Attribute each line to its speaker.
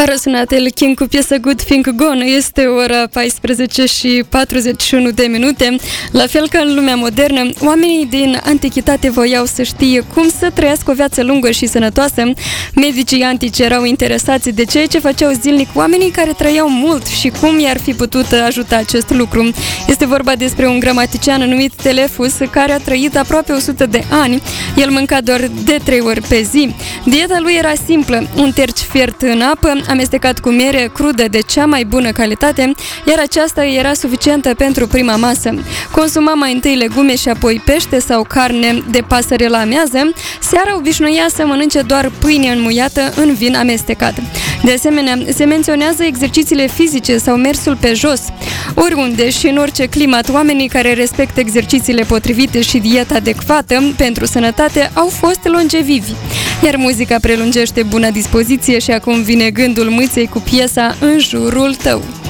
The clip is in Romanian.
Speaker 1: Răsunat El King cu piesa Good Thing Gone. Este ora 14 și 41 de minute. La fel ca în lumea modernă, oamenii din antichitate voiau să știe cum să trăiască o viață lungă și sănătoasă. Medicii antici erau interesați de ceea ce făceau zilnic oamenii care trăiau mult și cum i-ar fi putut ajuta acest lucru. Este vorba despre un gramatician numit Telefus, care a trăit aproape 100 de ani. El mânca doar de 3 ori pe zi. Dieta lui era simplă: un terci fiert în apă, amestecat cu miere crudă de cea mai bună calitate, iar aceasta era suficientă pentru prima masă. Consuma mai întâi legume și apoi pește sau carne de pasăre la amiază. Seara obișnuia să mănânce doar pâine înmuiată în vin amestecat. De asemenea, se menționează exercițiile fizice sau mersul pe jos. Oriunde și în orice climat, oamenii care respectă exercițiile potrivite și dieta adecvată pentru sănătate au fost longevivi. Iar muzica prelungește buna dispoziție și acum vine gândul Mâței cu piesa În jurul tău.